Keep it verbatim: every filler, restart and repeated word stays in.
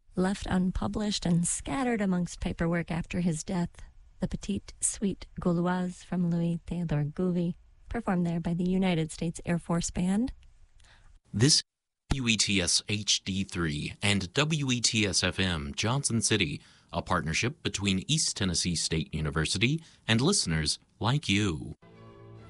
Left unpublished and scattered amongst paperwork after his death, the Petite Suite Gauloise from Louis Theodore Gouvy, performed there by the United States Air Force Band. This W E T S H D three and W E T S F M Johnson City, a partnership between East Tennessee State University and listeners like you.